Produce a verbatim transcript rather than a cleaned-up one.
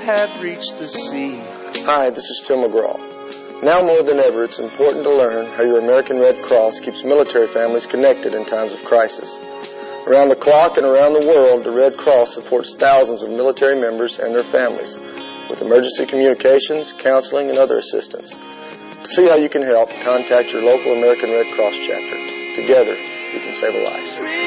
had reached the sea. Hi, this is Tim McGraw. Now more than ever, it's important to learn how your American Red Cross keeps military families connected in times of crisis. Around the clock and around the world, the Red Cross supports thousands of military members and their families with emergency communications, counseling, and other assistance. To see how you can help, contact your local American Red Cross chapter. Together, we can save a life.